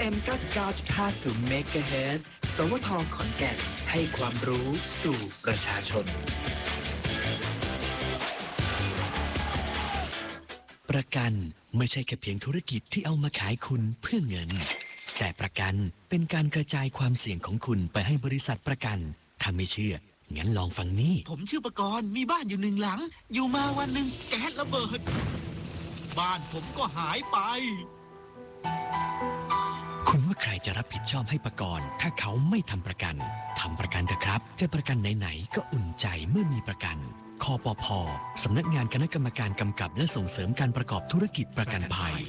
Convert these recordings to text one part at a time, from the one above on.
FM 99.50 MHz สวทขอนแก่นให้ความรู้สู่ประชาชนประกันไม่ใช่แค่เพียงธุรกิจที่เอามาขายคุณเพื่อเงินแต่ประกันเป็นการกระจายความเสี่ยงของคุณไปให้บริษัทประกันถ้าไม่เชื่องั้นลองฟังนี่ผมชื่อประกรณ์มีบ้านอยู่1 หลังอยู่มาวันหนึ่งแก๊สระเบิดบ้านผมก็หายไปคุณว่าใครจะรับผิดชอบให้ประกรณ์ถ้าเขาไม่ทำประกันทำประกันเถอะครับจะประกันไหนๆก็อุ่นใจเมื่อมีประกันคปภ.สำนักงานคณะกรรมการกำกับและส่งเสริมการประกอบธุรกิจประกันภัย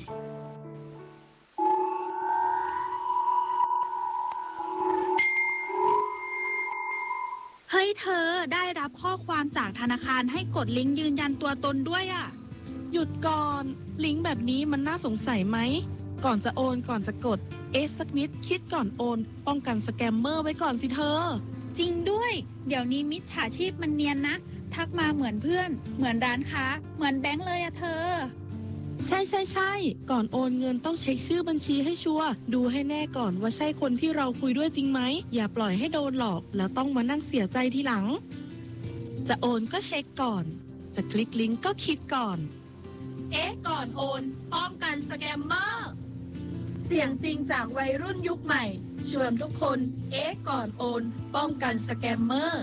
เฮ้ยเธอได้รับข้อความจากธนาคารให้กดลิงก์ยืนยันตัวตนด้วยอ่ะหยุดก่อนลิงก์แบบนี้มันน่าสงสัยไหมก่อนจะโอนก่อนจะกดสักนิดคิดก่อนโอนป้องกันสแกมเมอร์ไว้ก่อนสิเธอจริงด้วยเดี๋ยวนี้มิจฉาชีพมันเนียนนะทักมาเหมือนเพื่อนเหมือนร้านค้าเหมือนแบงค์เลยอะเธอใช่ก่อนโอนเงินต้องเช็คชื่อบัญชีให้ชัวร์ดูให้แน่ก่อนว่าใช่คนที่เราคุยด้วยจริงไหมอย่าปล่อยให้โดนหลอกแล้วต้องมานั่งเสียใจทีหลังจะโอนก็เช็คก่อนจะคลิกลิงก์ก็คิดก่อนก่อนโอนป้องกันสแกมเมอร์เสียงจริงจากวัยรุ่นยุคใหม่ชวนทุกคนก่อนโอนป้องกันสแกมเมอร์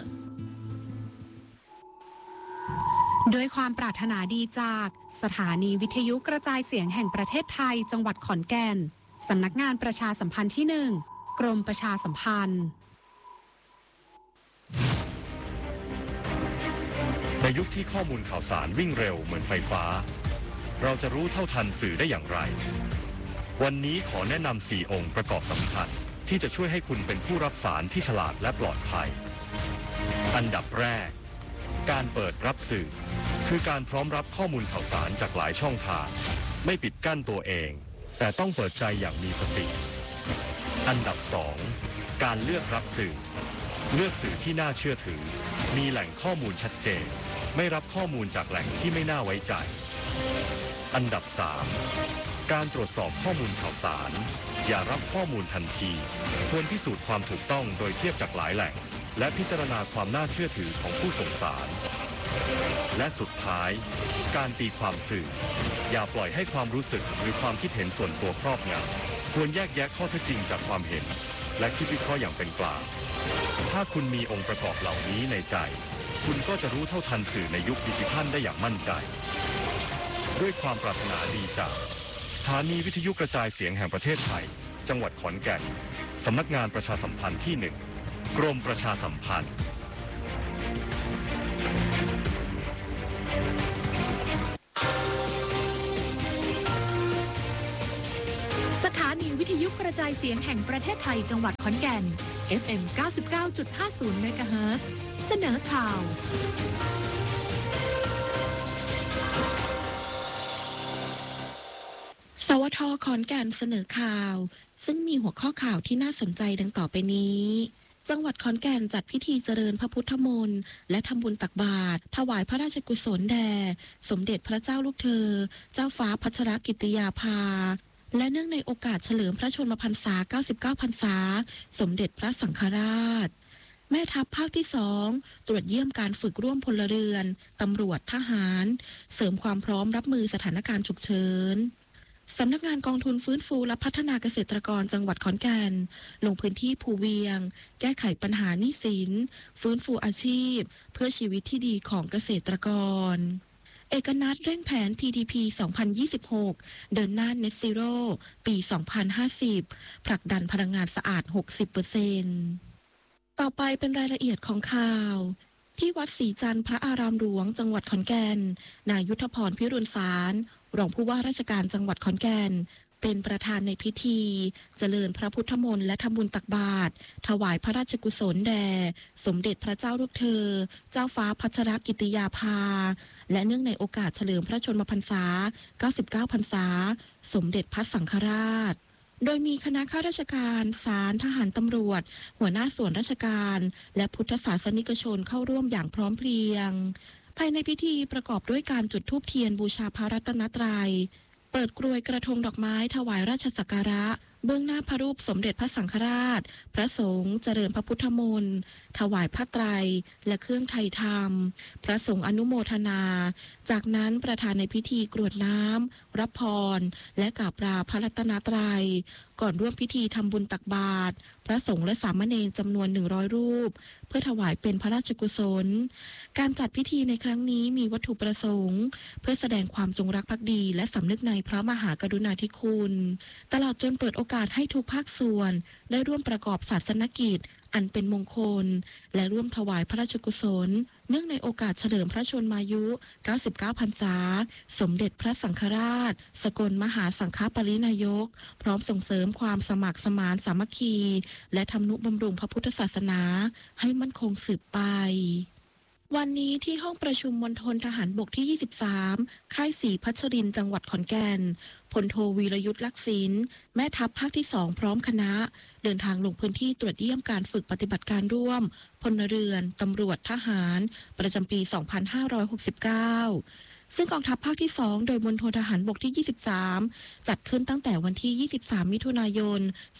ด้วยความปรารถนาดีจากสถานีวิทยุกระจายเสียงแห่งประเทศไทยจังหวัดขอนแก่นสำนักงานประชาสัมพันธ์ที่ 1 กรมประชาสัมพันธ์ในยุคที่ข้อมูลข่าวสารวิ่งเร็วเหมือนไฟฟ้าเราจะรู้เท่าทันสื่อได้อย่างไรวันนี้ขอแนะนำ4 องค์ประกอบสำคัญที่จะช่วยให้คุณเป็นผู้รับสารที่ฉลาดและปลอดภัยอันดับแรกการเปิดรับสื่อคือการพร้อมรับข้อมูลข่าวสารจากหลายช่องทางไม่ปิดกั้นตัวเองแต่ต้องเปิดใจอย่างมีสติอันดับ2การเลือกรับสื่อเลือกสื่อที่น่าเชื่อถือมีแหล่งข้อมูลชัดเจนไม่รับข้อมูลจากแหล่งที่ไม่น่าไว้ใจอันดับ3การตรวจสอบข้อมูลข่าวสารอย่ารับข้อมูลทันทีควรพิสูจน์ความถูกต้องโดยเทียบจากหลายแหล่งและพิจารณาความน่าเชื่อถือของผู้ส่งสารและสุดท้ายการตีความสื่ออย่าปล่อยให้ความรู้สึกหรือความคิดเห็นส่วนตัวครอบงำควรแยกแยะข้อเท็จจริงจากความเห็นและคิดวิเคราะห์อย่างเป็นกลางถ้าคุณมีองค์ประกอบเหล่านี้ในใจคุณก็จะรู้เท่าทันสื่อในยุคดิจิทัลได้อย่างมั่นใจด้วยความปรารถนาดีจากสถานีวิทยุกระจายเสียงแห่งประเทศไทยจังหวัดขอนแก่นสำนักงานประชาสัมพันธ์ที่ 1 กรมประชาสัมพันธ์สถานีวิทยุกระจายเสียงแห่งประเทศไทยจังหวัดขอนแก่น FM 99.50 เมกะเฮิรตซ์เสนอข่าวสวท.ขอนแก่นเสนอข่าวซึ่งมีหัวข้อข่าวที่น่าสนใจดังต่อไปนี้จังหวัดขอนแก่นจัดพิธีเจริญพระพุทธมนต์และทำบุญตักบาตรถวายพระราชกุศลแด่สมเด็จพระเจ้าลูกเธอเจ้าฟ้าพัชรกิติยาภาและเนื่องในโอกาสเฉลิมพระชนมพรรษา99พรรษาสมเด็จพระสังฆราชแม่ทัพภาคที่2ตรวจเยี่ยมการฝึกร่วมพลเรือนตำรวจทหารเสริมความพร้อมรับมือสถานการณ์ฉุกเฉินสำนักงานกองทุนฟื้นฟูและพัฒนาเกษตรกรจังหวัดขอนแก่นลงพื้นที่ภูเวียงแก้ไขปัญหาหนี้สินฟื้นฟูอาชีพเพื่อชีวิตที่ดีของเกษตรกรเอกนัทเร่งแผน PTP 2026 เดินหน้า Net Zero ปี 2050 ผลักดันพลังงานสะอาด 60% ต่อไปเป็นรายละเอียดของข่าวที่วัดศรีจันทร์พระอารามหลวงจังหวัดขอนแก่นนายยุทธพรพิรุณสารรองผู้ว่าราชการจังหวัดขอนแก่นเป็นประธานในพิธีเจริญพระพุทธมนต์และทำบุญตักบาตรถวายพระราชกุศลแด่สมเด็จพระเจ้าลูกเธอเจ้าฟ้าพัชรกิติยาภาและเนื่องในโอกาสเฉลิมพระชนมพรรษา99พรรษาสมเด็จพระสังฆราชโดยมีคณะข้าราชการศาลทหารตำรวจหัวหน้าส่วนราชการและพุทธศาสนิกชนเข้าร่วมอย่างพร้อมเพรียงภายในพิธีประกอบด้วยการจุดธูปเทียนบูชาพระรัตนตรัยเปิดกรวยกระทงดอกไม้ถวายราชสักการะเบื้องหน้าพระรูปสมเด็จพระสังฆราชพระสงฆ์เจริญพระพุทธมนต์ถวายผ้าไตรและเครื่องไทยธรรมพระสงฆ์อนุโมทนาจากนั้นประธานในพิธีกรวดน้ำรับพรและกราบลาพระรัตนตรัยก่อนร่วมพิธีทำบุญตักบาตรพระสงฆ์และสามเณรจำนวน100รูปเพื่อถวายเป็นพระราชกุศลการจัดพิธีในครั้งนี้มีวัตถุประสงค์เพื่อแสดงความจงรักภักดีและสำนึกในพระมหากรุณาธิคุณตลอดจนเปิดโอกาสให้ทุกภาคส่วนได้ร่วมประกอบศาสนกิจอันเป็นมงคลและร่วมถวายพระราชกุศลเนื่องในโอกาสเฉลิมพระชนมายุ 99 พรรษาสมเด็จพระสังฆราชสกลมหาสังฆปรินายกพร้อมส่งเสริมความสมัครสมานสามัคคีและทำนุบำรุงพระพุทธศาสนาให้มั่นคงสืบไปวันนี้ที่ห้องประชุมมณฑลทหารบกที่ 23 ค่ายศรีพัชรินทร์จังหวัดขอนแก่นพลโทวีรยุทธลักษิณแม่ทัพภาคที่ 2 พร้อมคณะเดินทางลงพื้นที่ตรวจเยี่ยมการฝึกปฏิบัติการร่วมพลเรือนตำรวจทหารประจำปี 2569 ซึ่งกองทัพภาคที่ 2 โดยมณฑลทหารบกที่ 23 จัดขึ้นตั้งแต่วันที่ 23 มิถุนายน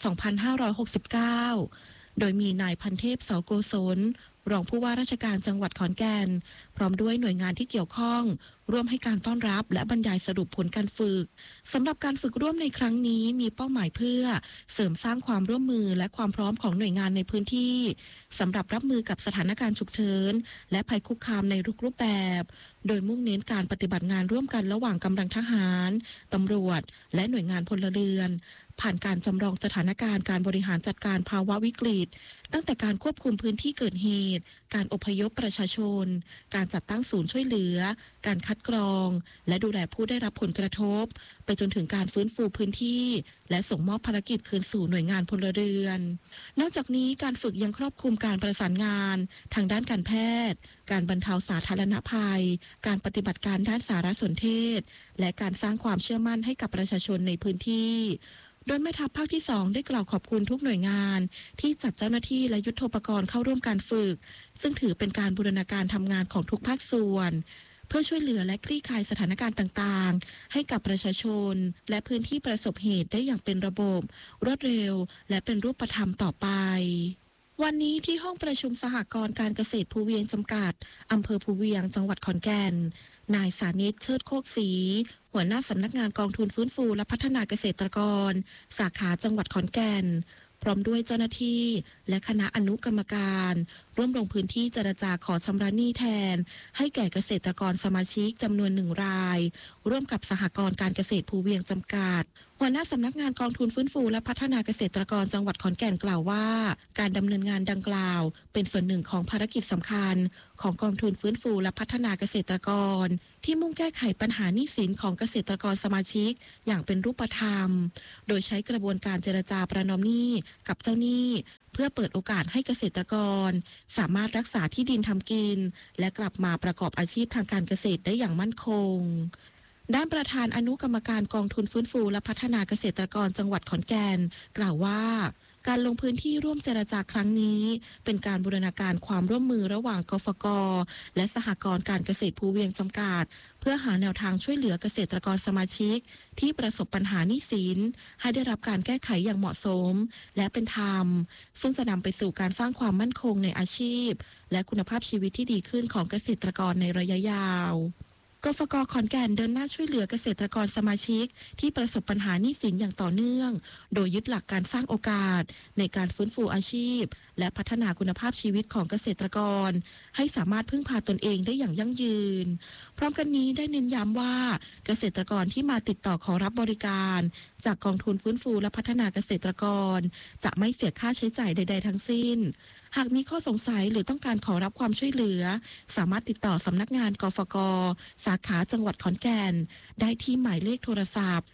2569 โดยมีนายพันเทพเสาโกศลรองผู้ว่าราชการจังหวัดขอนแก่นพร้อมด้วยหน่วยงานที่เกี่ยวข้องร่วมให้การต้อนรับและบรรยายสรุปผลการฝึกสำหรับการฝึกร่วมในครั้งนี้มีเป้าหมายเพื่อเสริมสร้างความร่วมมือและความพร้อมของหน่วยงานในพื้นที่สำหรับรับมือกับสถานการณ์ฉุกเฉินและภัยคุกคามในทุกรูปแบบโดยมุ่งเน้นการปฏิบัติงานร่วมกันระหว่างกำลังทหารตำรวจและหน่วยงานพลเรือนผ่านการจำลองสถานการณ์การบริหารจัดการภาวะวิกฤตตั้งแต่การควบคุมพื้นที่เกิดเหตุการอพยพประชาชนการจัดตั้งศูนย์ช่วยเหลือการคัดกรองและดูแลผู้ได้รับผลกระทบไปจนถึงการฟื้นฟูพื้นที่และส่งมอบภารกิจคืนสู่หน่วยงานพลเรือนนอกจากนี้การฝึกยังครอบคลุมการประสานงานทางด้านการแพทย์การบรรเทาสาธารณภัยการปฏิบัติการด้านสารสนเทศและการสร้างความเชื่อมั่นให้กับประชาชนในพื้นที่โดยแม่ทัพภาคที่ 2 ได้กล่าวขอบคุณทุกหน่วยงานที่จัดเจ้าหน้าที่และยุทโธปกรณ์เข้าร่วมการฝึกซึ่งถือเป็นการบูรณาการทำงานของทุกภาคส่วนเพื่อช่วยเหลือและคลี่คลายสถานการณ์ต่างๆให้กับประชาชนและพื้นที่ประสบเหตุได้อย่างเป็นระบบรวดเร็วและเป็นรูปธรรมต่อไปวันนี้ที่ห้องประชุมสหกรณ์การเกษตรภูเวียงจำกัดอำเภอภูเวียงจังหวัดขอนแก่นนายสานิตเชิดโคกศรีหัวหน้าสำนักงานกองทุนฟื้นฟูและพัฒนาเกษตรกรสาขาจังหวัดขอนแก่นพร้อมด้วยเจ้าหน้าที่และคณะอนุกรรมการร่วมลงพื้นที่เจรจาขอชำระหนี้แทนให้แก่เกษตรกรสมาชิกจำนวน1 รายร่วมกับสหกรณ์การเกษตรภูเวียงจำกัดหัวหน้าสำนักงานกองทุนฟื้นฟูและพัฒนาเกษตรกรจังหวัดขอนแก่นกล่าวว่าการดำเนินงานดังกล่าวเป็นส่วนหนึ่งของภารกิจสำคัญของกองทุนฟื้นฟูและพัฒนาเกษตรกรที่มุ่งแก้ไขปัญหาหนี้สินของเกษตรกรสมาชิกอย่างเป็นรูปธรรมโดยใช้กระบวนการเจรจาประนอมหนี้กับเจ้าหนี้เพื่อเปิดโอกาสให้เกษตรกรสามารถรักษาที่ดินทำกินและกลับมาประกอบอาชีพทางการเกษตรได้อย่างมั่นคงด้านประธานอนุกรรมการกองทุนฟื้นฟูและพัฒนาเกษตรกรจังหวัดขอนแก่นกล่าวว่าการลงพื้นที่ร่วมเจรจาครั้งนี้เป็นการบูรณาการความร่วมมือระหว่างกฟก.และสหกรณ์การเกษตรภูเวียงจำกัดเพื่อหาแนวทางช่วยเหลือเกษตรกรสมาชิกที่ประสบปัญหาหนี้สินให้ได้รับการแก้ไขอย่างเหมาะสมและเป็นธรรมซึ่งจะนำไปสู่การสร้างความมั่นคงในอาชีพและคุณภาพชีวิตที่ดีขึ้นของเกษตรกรในระยะยาวกฟก.ขอนแก่นเดินหน้าช่วยเหลือเกษตรกรสมาชิกที่ประสบปัญหาหนี้สินอย่างต่อเนื่องโดยยึดหลักการสร้างโอกาสในการฟื้นฟูอาชีพและพัฒนาคุณภาพชีวิตของเกษตรกรให้สามารถพึ่งพาตนเองได้อย่างยั่งยืนพร้อมกันนี้ได้เน้นย้ำว่าเกษตรกรที่มาติดต่อขอรับบริการจากกองทุนฟื้นฟูและพัฒนาเกษตรกรจะไม่เสียค่าใช้จ่ายใดๆทั้งสิ้นหากมีข้อสงสัยหรือต้องการขอรับความช่วยเหลือสามารถติดต่อสำนักงานกฟก.สาขาจังหวัดขอนแก่นได้ที่หมายเลขโทรศัพท์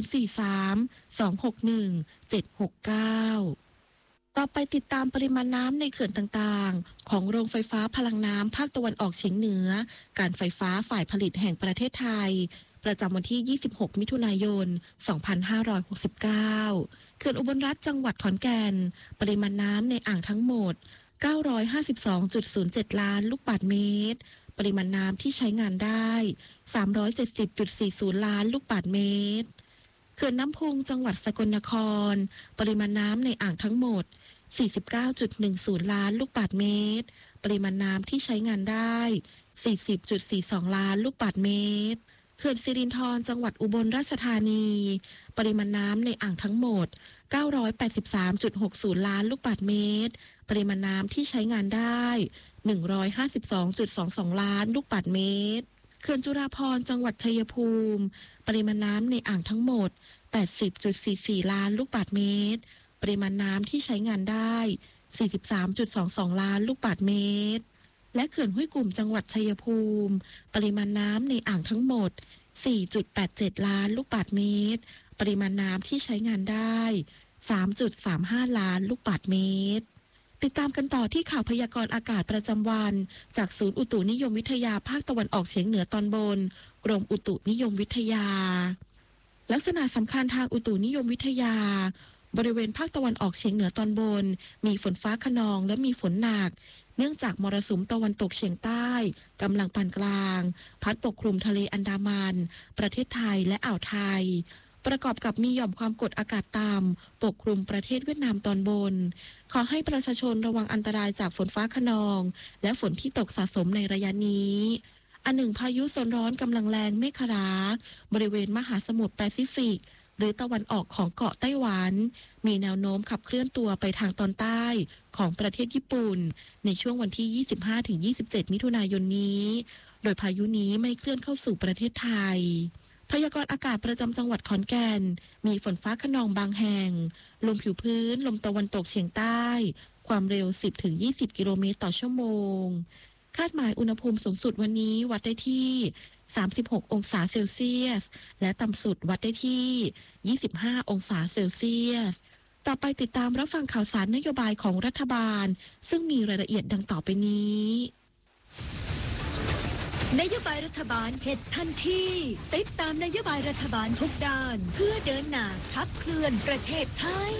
043-261-769 ต่อไปติดตามปริมาณน้ำในเขื่อนต่างๆของโรงไฟฟ้าพลังน้ำภาคตะวันออกเฉียงเหนือการไฟฟ้าฝ่ายผลิตแห่งประเทศไทยประจำวันที่ 26 มิถุนายน 2569 เขื่อนอุบลรัตน์จังหวัดขอนแก่นปริมาณน้ำในอ่างทั้งหมด 952.07 ล้านลูกบาศก์เมตรปริมาณน้ำที่ใช้งานได้ 370.40 ล้านลูกบาศก์เมตรเขื่อนน้ำพุงจังหวัดสกลนครปริมาณน้ำในอ่างทั้งหมด 49.10 ล้านลูกบาศก์เมตรปริมาณน้ำที่ใช้งานได้ 40.42 ล้านลูกบาศก์เมตรเขื่อนสิรินธรจังหวัดอุบลราชธานีปริมาณน้ำในอ่างทั้งหมด 983.60 ล้านลูกบาศก์เมตรปริมาณน้ำที่ใช้งานได้ 152.22 ล้านลูกบาศก์เมตรเขื่อนจุฬาภรณ์จังหวัดชัยภูมิปริมาณน้ำในอ่างทั้งหมด 80.44 ล้านลูกบาศก์เมตรปริมาณน้ำที่ใช้งานได้ 43.22 ล้านลูกบาศก์เมตรและเขื่อนห้วยกุ่มจังหวัดชัยภูมิปริมาณน้ำในอ่างทั้งหมด 4.87 ล้านลูกบาศก์เมตรปริมาณน้ำที่ใช้งานได้ 3.35 ล้านลูกบาศก์เมตรติดตามกันต่อที่ข่าวพยากรณ์อากาศประจำวันจากศูนย์อุตุนิยมวิทยาภาคตะวันออกเฉียงเหนือตอนบนกรมอุตุนิยมวิทยาลักษณะสำคัญทางอุตุนิยมวิทยาบริเวณภาคตะวันออกเฉียงเหนือตอนบนมีฝนฟ้าคะนองและมีฝนหนักเนื่องจากมรสุมตะวันตกเฉียงใต้กำลังปานกลางพัดปกคลุมทะเลอันดามันประเทศไทยและอ่าวไทยประกอบกับมีหย่อมความกดอากาศต่ำปกคลุมประเทศเวียดนามตอนบนขอให้ประชาชนระวังอันตรายจากฝนฟ้าคะนองและฝนที่ตกสะสมในระยะนี้อันหนึ่งพายุโซนร้อนกำลังแรงเมฆราบริเวณมหาสมุทรแปซิฟิกหรือตะวันออกของเกาะไต้หวันมีแนวโน้มขับเคลื่อนตัวไปทางตอนใต้ของประเทศญี่ปุ่นในช่วงวันที่ 25-27 มิถุนายนนี้โดยพายุนี้ไม่เคลื่อนเข้าสู่ประเทศไทยพยากรณ์อากาศประจำจังหวัดขอนแก่นมีฝนฟ้าคะนองบางแห่งลมผิวพื้นลมตะวันตกเฉียงใต้ความเร็ว 10-20 กิโลเมตรต่อชั่วโมงคาดหมายอุณหภูมิสูงสุดวันนี้วัดได้ที่36 องศาเซลเซียสและต่ำสุดวัดได้ที่25 องศาเซลเซียสต่อไปติดตามรับฟังข่าวสารนโยบายของรัฐบาลซึ่งมีรายละเอียดดังต่อไปนี้นโยบายรัฐบาลเห็ดทันทีติดตามนโยบายรัฐบาลทุกด้านเพื่อเดินหน้าขับเคลื่อนประเทศไทย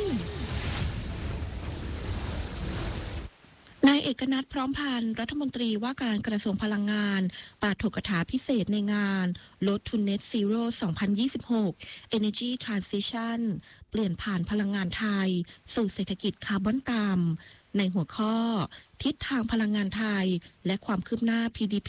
นายเอกนัทพร้อมพันธ์รัฐมนตรีว่าการกระทรวงพลังงานปาฐกถาพิเศษในงาน Road to Net Zero 2026 Energy Transition เปลี่ยนผ่านพลังงานไทยสู่เศรษฐกิจคาร์บอนต่ำในหัวข้อทิศทางพลังงานไทยและความคืบหน้า PDP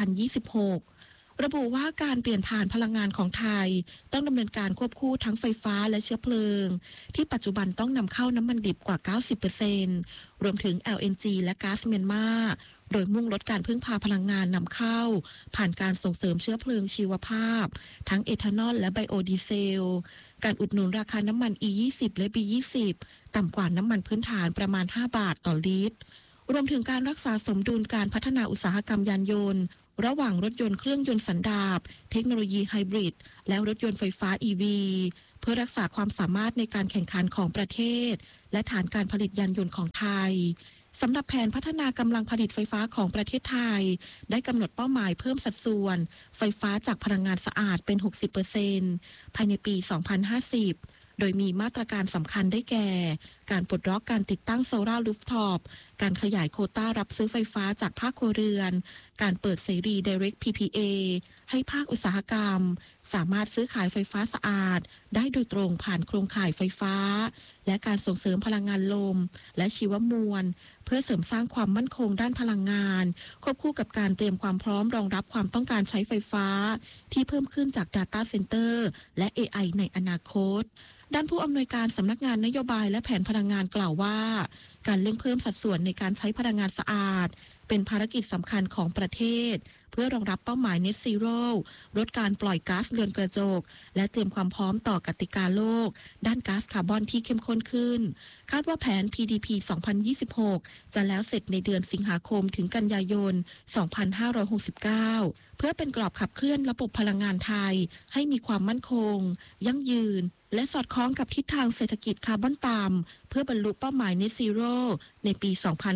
2026 ระบุว่าการเปลี่ยนผ่านพลังงานของไทยต้องดำเนินการควบคู่ทั้งไฟฟ้าและเชื้อเพลิงที่ปัจจุบันต้องนำเข้าน้ำมันดิบกว่า 90% รวมถึง LNG และก๊าซเมียนมาโดยมุ่งลดการพึ่งพาพลังงานนำเข้าผ่านการส่งเสริมเชื้อเพลิงชีวภาพทั้งเอทานอลและไบโอดีเซลการอุดหนุนราคาน้ำมัน E20 และ B20 ต่ำกว่าน้ำมันพื้นฐานประมาณ5 บาทต่อลิตรรวมถึงการรักษาสมดุลการพัฒนาอุตสาหกรรมยานยนต์ระหว่างรถยนต์เครื่องยนต์สันดาปเทคโนโลยีไฮบริดและรถยนต์ไฟฟ้า EV เพื่อรักษาความสามารถในการแข่งขันของประเทศและฐานการผลิตยานยนต์ของไทยสำหรับแผนพัฒนากำลังผลิตไฟฟ้าของประเทศไทยได้กำหนดเป้าหมายเพิ่มสัดส่วนไฟฟ้าจากพลังงานสะอาดเป็น 60% ภายในปี 2050 โดยมีมาตรการสำคัญได้แก่การปลดล็อกการติดตั้งโซลาร์รูฟท็อปการขยายโควต้ารับซื้อไฟฟ้าจากภาคครัวเรือนการเปิดเสรี Direct PPA ให้ภาคอุตสาหกรรมสามารถซื้อขายไฟฟ้าสะอาดได้โดยตรงผ่านโครงข่ายไฟฟ้าและการส่งเสริมพลังงานลมและชีวมวลเพื่อเสริมสร้างความมั่นคงด้านพลังงานควบคู่กับการเตรียมความพร้อมรองรับความต้องการใช้ไฟฟ้าที่เพิ่มขึ้นจาก Data Center และ AI ในอนาคตด้านผู้อำนวยการสำนักงานนโยบายและแผนพลังงานกล่าวว่าการเร่งเพิ่มสัดส่วนในการใช้พลังงานสะอาดเป็นภารกิจสำคัญของประเทศเพื่อรองรับเป้าหมาย Net Zero ลดการปล่อยก๊าซเรือนกระจกและเตรียมความพร้อมต่อกติกาโลกด้านก๊าซคาร์บอนที่เข้มข้นขึ้นคาดว่าแผน PDP 2026 จะแล้วเสร็จในเดือนสิงหาคมถึงกันยายน 2569 เพื่อเป็นกรอบขับเคลื่อนระบบพลังงานไทยให้มีความมั่นคงยั่งยืนและสอดคล้องกับทิศทางเศรษฐกิจคาร์บอนต่ำเพื่อบรรลุเป้าหมาย Net Zero ในปี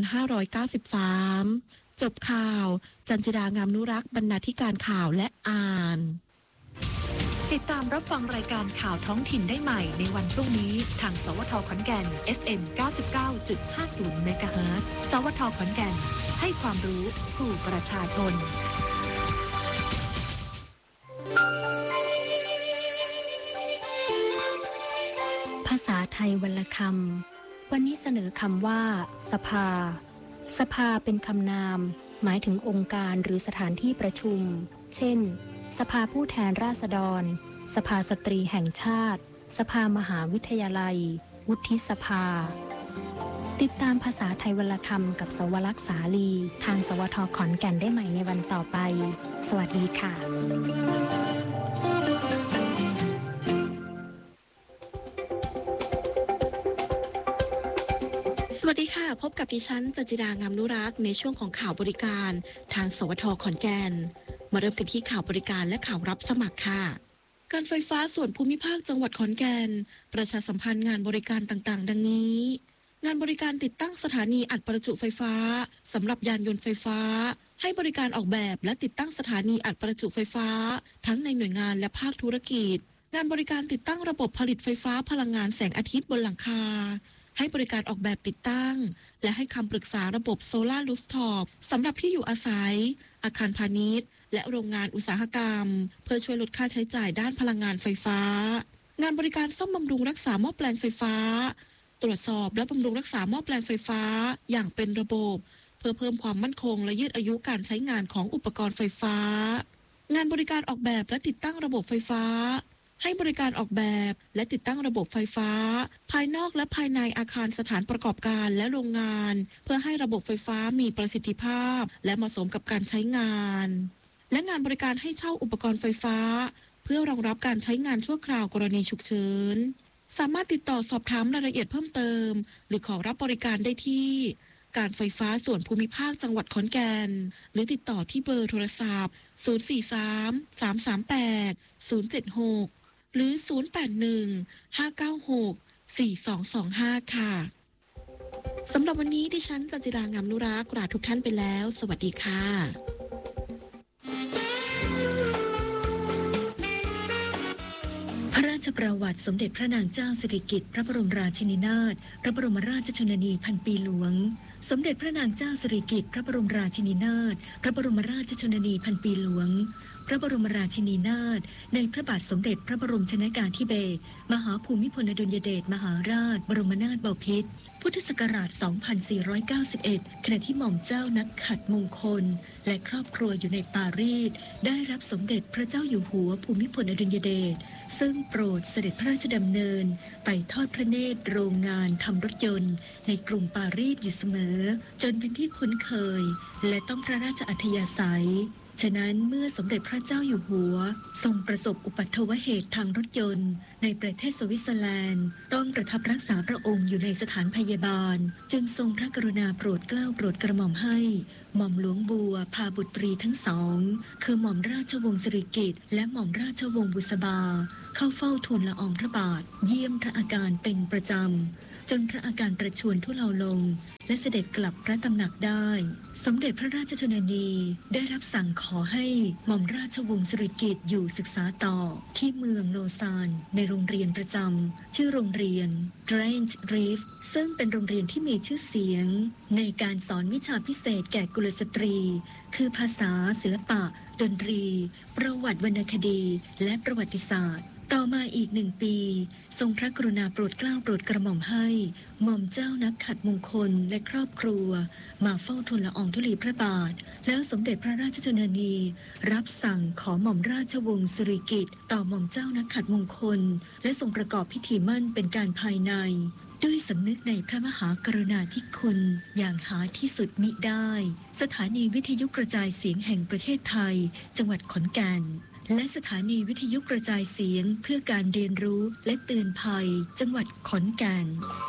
2593 จบข่าวจันจิรางามนุรักษ์บรรณาธิการข่าวและอ่านติดตามรับฟังรายการข่าวท้องถิ่นได้ใหม่ในวันพรุ่งนี้ทางสวท.ขอนแก่น FM 99.50 เมกะเฮิรตซ์สวท.ขอนแก่นให้ความรู้สู่ประชาชนไทยวรรณคำวันนี้เสนอคำว่าสภาสภาเป็นคำนามหมายถึงองค์การหรือสถานที่ประชุมเช่นสภาผู้แทนราษฎรสภาสตรีแห่งชาติสภามหาวิทยาลัยวุฒิสภาติดตามภาษาไทยวรรณคำกับสวรักษ์สาลีทางสวทขอนแก่นได้ใหม่ในวันต่อไปสวัสดีค่ะสวัสดีค่ะพบกับดิฉันจันจิรางามนุรักษ์ในช่วงของข่าวบริการทางสวทขอนแก่นมาเริ่มกันที่ข่าวบริการและข่าวรับสมัครค่ะการไฟฟ้าส่วนภูมิภาคจังหวัดขอนแก่นประชาสัมพันธ์งานบริการต่างๆดังนี้งานบริการติดตั้งสถานีอัดประจุไฟฟ้าสำหรับยานยนต์ไฟฟ้าให้บริการออกแบบและติดตั้งสถานีอัดประจุไฟฟ้าทั้งในหน่วยงานและภาคธุรกิจงานบริการติดตั้งระบบผลิตไฟฟ้าพลังงานแสงอาทิตย์บนหลังคาให้บริการออกแบบติดตั้งและให้คำปรึกษาระบบโซลาร์รูฟท็อปสำหรับที่อยู่อาศัยอาคารพาณิชย์และโรงงานอุตสาหกรรมเพื่อช่วยลดค่าใช้จ่ายด้านพลังงานไฟฟ้างานบริการซ่อมบำรุงรักษาหม้อแปลงไฟฟ้าตรวจสอบและบำรุงรักษาหม้อแปลงไฟฟ้าอย่างเป็นระบบเพื่อเพิ่มความมั่นคงและยืดอายุการใช้งานของอุปกรณ์ไฟฟ้างานบริการออกแบบและติดตั้งระบบไฟฟ้าให้บริการออกแบบและติดตั้งระบบไฟฟ้าภายนอกและภายในอาคารสถานประกอบการและโรงงานเพื่อให้ระบบไฟฟ้ามีประสิทธิภาพและเหมาะสมกับการใช้งานและงานบริการให้เช่าอุปกรณ์ไฟฟ้าเพื่อรองรับการใช้งานชั่วคราวกรณีฉุกเฉินสามารถติดต่อสอบถามรายละเอียดเพิ่มเติมหรือขอรับบริการได้ที่การไฟฟ้าส่วนภูมิภาคจังหวัดขอนแก่นหรือติดต่อที่เบอร์โทรศัพท์043-338-076หรือ081-596-4225ค่ะสำหรับวันนี้ดิฉันจันจิรางามนุรักษ์ลาทุกท่านไปแล้วสวัสดีค่ะพระราชประวัติสมเด็จพระนางเจ้าสิริกิติ์พระบรมราชินีนาถพระบรมราชชนนีพันปีหลวงสมเด็จพระนางเจ้าสิริกิติ์พระบรมราชินีนาถพระบรมราชชนนีพันปีหลวงพระบรมราชินีนาถในพระบาทสมเด็จพระบรมชนกาธิเบศรมหาภูมิพลอดุลยเดชมหาราชบรมนาถบพิตรพุทธศักราช 2491 ขณะที่หม่อมเจ้านักขัตมงคลและครอบครัวอยู่ในปารีสได้รับสมเด็จพระเจ้าอยู่หัวภูมิพลอดุลยเดชซึ่งโปรดเสด็จพระราชดำเนินไปทอดพระเนตรโรงงานทำรถยนต์ในกรุงปารีสอยู่เสมอจนเป็นที่คุ้นเคยและต้องพระราชอัธยาศัยฉะนั้นเมื่อสมเด็จพระเจ้าอยู่หัวทรงประสบอุบัติเหตุทางรถยนต์ในประเทศสวิตเซอร์แลนด์ต้องประทับรักษาพระองค์อยู่ในสถานพยาบาลจึงทรงพระกรุณาโปรดเกล้าโปรดกระหม่อมให้หม่อมหลวงบัวพาบุตรีทั้งสองคือหม่อมราชวงศ์สิริกิติ์และหม่อมราชวงศ์บุษบาเข้าเฝ้าทูลละอองพระบาทเยี่ยมพระอาการเป็นประจำจนพระอาการประชวรทุเลาลงและเสด็จกลับพระตำหนักได้สมเด็จพระราชชนนีได้รับสั่งขอให้หม่อมราชวงศ์สิริกิติ์อยู่ศึกษาต่อที่เมืองโลซานในโรงเรียนประจำชื่อโรงเรียน Grange Reef ซึ่งเป็นโรงเรียนที่มีชื่อเสียงในการสอนวิชาพิเศษแก่กุลสตรีคือภาษาศิลปะดนตรีประวัติวรรณคดีและประวัติศาสตร์ต่อมาอีก1 ปีทรงพระกรุณาโปรดเกล้าโปรดกระหม่อมให้หม่อมเจ้านักขัตมงคลและครอบครัวมาเฝ้าทูลละอองธุลีพระบาทแล้วสมเด็จพระราชชนนีรับสั่งขอหม่อมราชวงศ์สิริกิติ์ต่อหม่อมเจ้านักขัตมงคลและทรงประกอบพิธีมั่นเป็นการภายในด้วยสำนึกในพระมหากรุณาธิคุณอย่างหาที่สุดมิได้สถานีวิทยุกระจายเสียงแห่งประเทศไทยจังหวัดขอนแก่นและสถานีวิทยุกระจายเสียงเพื่อการเรียนรู้และเตือนภัยจังหวัดขอนแก่น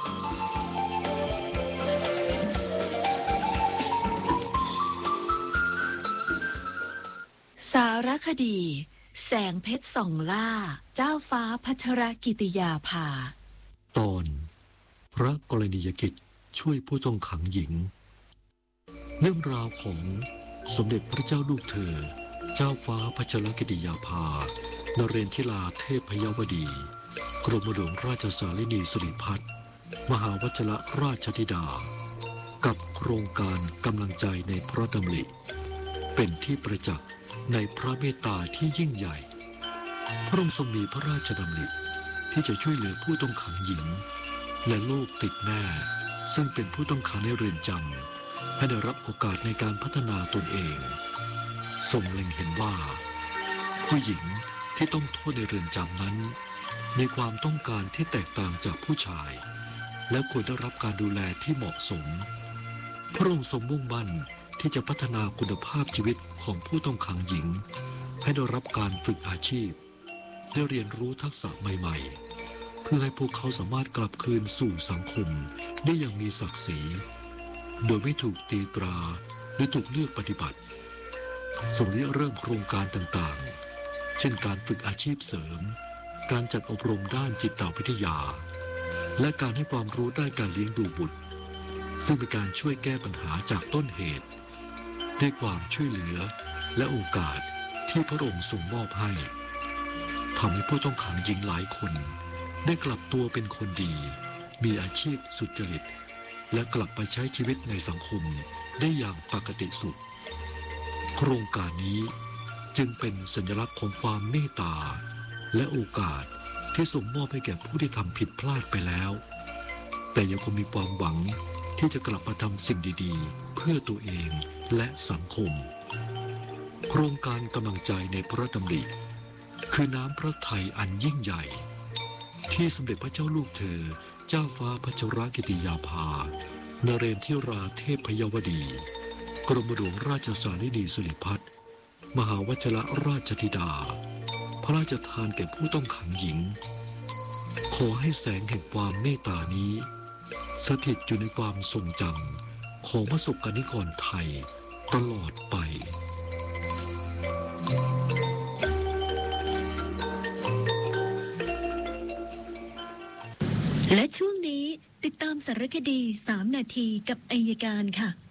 สารคดีแสงเพชรส่องล่าเจ้าฟ้าพัชรกิติยาภาตอนพระกรณียกิจช่วยผู้ต้องขังหญิงเรื่องราวของสมเด็จพระเจ้าลูกเธอเจ้าฟ้าพัชรกิติยาภานเรนทิลาเทพยวดีกรมหลวงราชสารินีสิริพัฒน์มหาวชรราชธิดากับโครงการกำลังใจในพระดำริเป็นที่ประจักษ์ในพระเมตตาที่ยิ่งใหญ่พระองค์ทรงมีพระราชดำริที่จะช่วยเหลือผู้ต้องขังหญิงและลูกติดแม่ซึ่งเป็นผู้ต้องขังในเรือนจำให้ได้รับโอกาสในการพัฒนาตนเองทรงเล็งเห็นว่าผู้หญิงที่ต้องโทษในเรือนจำนั้นมีความต้องการที่แตกต่างจากผู้ชายและควรได้รับการดูแลที่เหมาะสมพระองค์ทรงมุ่งมั่นที่จะพัฒนาคุณภาพชีวิตของผู้ต้องขังหญิงให้ได้รับการฝึกอาชีพได้เรียนรู้ทักษะใหม่ๆเพื่อให้พวกเขาสามารถกลับคืนสู่สังคมได้อย่างมีศักดิ์ศรีโดยไม่ถูกตีตราหรือถูกเลือกปฏิบัติทรงเริ่มโครงการต่างๆเช่นการฝึกอาชีพเสริมการจัดอบรมด้านจิตวิทยาและการให้ความรู้ด้านการเลี้ยงดูบุตรซึ่งเป็นการช่วยแก้ปัญหาจากต้นเหตุด้วยความช่วยเหลือและโอกาสที่พระองค์ทรงมอบให้ทำให้ผู้ต้องขังหญิงหลายคนได้กลับตัวเป็นคนดีมีอาชีพสุจริตและกลับไปใช้ชีวิตในสังคมได้อย่างปกติสุขโครงการนี้จึงเป็นสัญลักษณ์ของความเมตตาและโอกาสที่ทรงมอบให้แก่ผู้ที่ทำผิดพลาดไปแล้วแต่ยังคงมีความหวังที่จะกลับมาทำสิ่งดีๆเพื่อตัวเองและสังคมโครงการกำลังใจในพระดำริคือน้ำพระทัยอันยิ่งใหญ่ที่สมเด็จพระเจ้าลูกเธอเจ้าฟ้าพัชรกิติยาภานเรนทิราเทพยวดีกรมหลวงราชสารินีสิริพัฒน์มหาวชิรราชธิดาพระราชทานแก่ผู้ต้องขังหญิงขอให้แสงแห่งความเมตตานี้สถิตอยู่ในความทรงจำของประสบกนิกรไทยตลอดไปและช่วงนี้ติดตามสารคดี3 นาทีกับอัยการค่ะ